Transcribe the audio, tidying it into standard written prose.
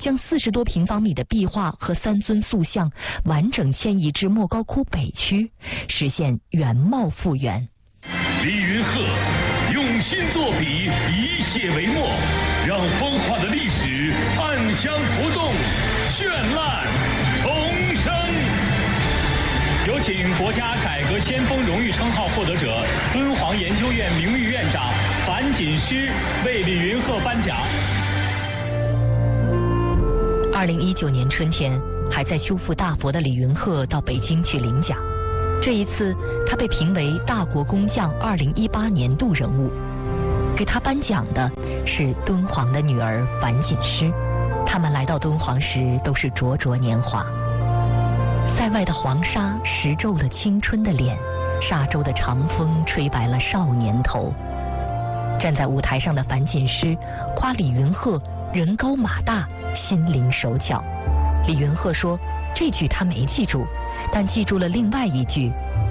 将40多平方米的壁画和3尊塑像完整迁移至莫高窟北区，实现原貌复原。 李云鹤用心作笔，以写为墨，让风化的历史暗香浮动，绚烂重生。有请国家改革先锋荣誉称号获得者、敦煌研究院名誉院长樊锦诗为李云鹤颁奖。 2019年春天，还在修复大佛的李云鹤到北京去领奖。这一次，他被评为大国工匠2018年度人物。给他颁奖的是敦煌的女儿樊锦诗。他们来到敦煌时都是灼灼年华。塞外的黄沙蚀皱了青春的脸，沙洲的长风吹白了少年头。站在舞台上的樊锦诗夸李云鹤人高马大，心灵手巧。李云鹤说，这句他没记住，但记住了另外一句，